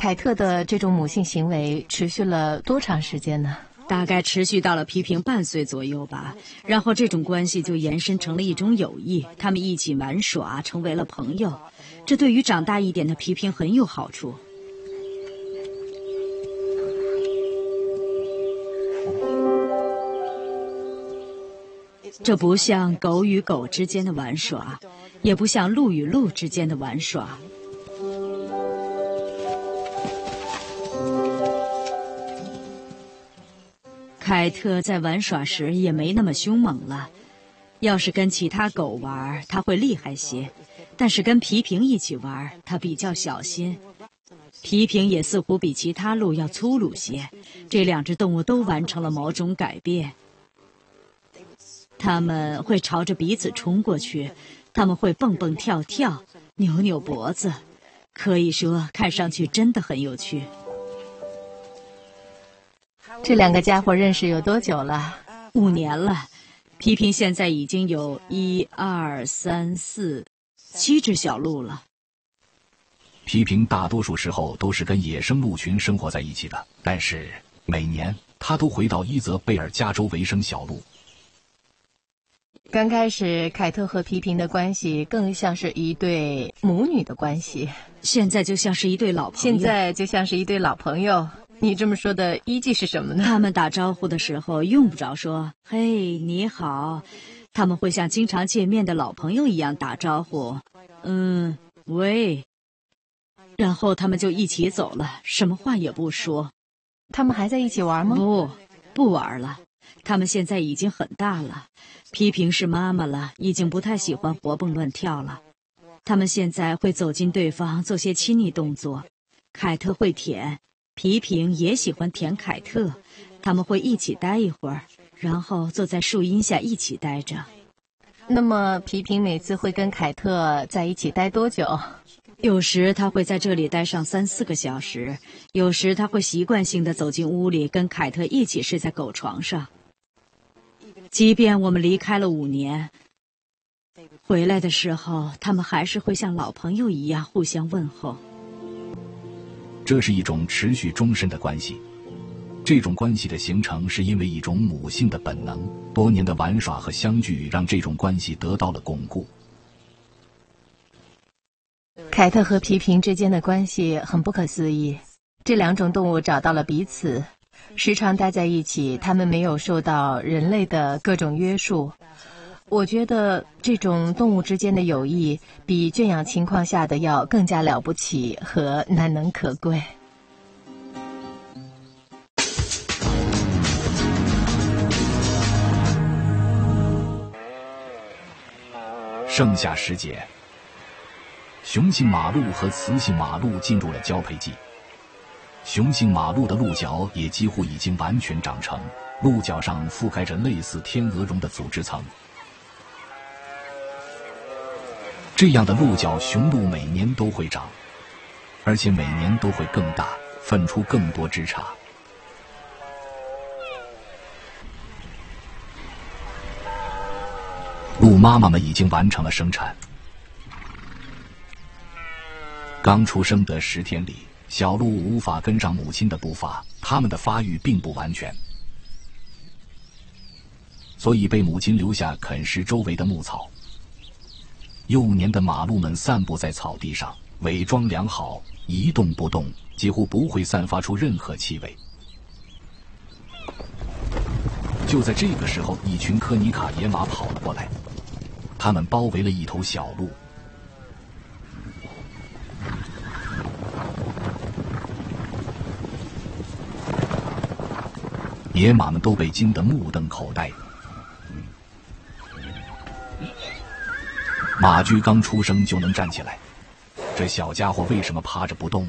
凯特的这种母性行为持续了多长时间呢？ 大概持续到了皮平半岁左右吧，然后这种关系就延伸成了一种友谊，他们一起玩耍，成为了朋友。这对于长大一点的皮平很有好处。这不像狗与狗之间的玩耍，也不像鹿与鹿之间的玩耍。凯特在玩耍时也没那么凶猛了，要是跟其他狗玩，他会厉害些，但是跟皮平一起玩，他比较小心。皮平也似乎比其他鹿要粗鲁些，这两只动物都完成了某种改变。他们会朝着彼此冲过去，他们会蹦蹦跳跳，扭扭脖子，可以说看上去真的很有趣。 这两个家伙认识有多久了 ？5年了。皮平现在已经有1、2、3、4、7只小鹿了。 皮平大多数时候都是跟野生鹿群生活在一起的，但是每年他都回到伊泽贝尔加州为生小鹿。 刚开始凯特和皮平的关系更像是一对母女的关系， 现在就像是一对老朋友。你这么说的依据是什么呢？他们打招呼的时候用不着说“嘿，你好”，他们会像经常见面的老朋友一样打招呼，“喂”，然后他们就一起走了，什么话也不说。 他们还在一起玩吗？ 不玩了。他们现在已经很大了，皮平是妈妈了，已经不太喜欢活蹦乱跳了。他们现在会走近对方，做些亲昵动作。凯特会舔，皮平也喜欢舔凯特，他们会一起待一会儿，然后坐在树荫下一起待着。 那么皮平每次会跟凯特在一起待多久？ 有时他会在这里待上3、4个小时，有时他会习惯性地走进屋里，跟凯特一起睡在狗床上。即便我们离开了5年，回来的时候，他们还是会像老朋友一样互相问候。 这是一种持续终身的关系。这种关系的形成是因为一种母性的本能，多年的玩耍和相聚让这种关系得到了巩固。 凯特和皮平之间的关系很不可思议，这两种动物找到了彼此，时常待在一起，它们没有受到人类的各种约束。我觉得这种动物之间的友谊比圈养情况下的要更加了不起和难能可贵。 盛夏时节，雄性马鹿和雌性马鹿进入了交配季。雄性马鹿的鹿角也几乎已经完全长成，鹿角上覆盖着类似天鹅绒的组织层。这样的鹿角雄鹿每年都会长，而且每年都会更大，分出更多枝杈。鹿妈妈们已经完成了生产。刚出生的10天里，小鹿无法跟上母亲的步伐，它们的发育并不完全，所以被母亲留下啃食周围的牧草。幼年的马鹿们散步在草地上，伪装良好，一动不动，几乎不会散发出任何气味。就在这个时候，一群科尼卡野马跑了过来，他们包围了一头小鹿。野马们都被惊得目瞪口呆。马驹刚出生就能站起来，这小家伙为什么趴着不动？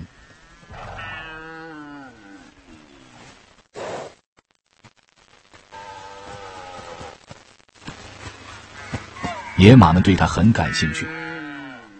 野马们对他很感兴趣，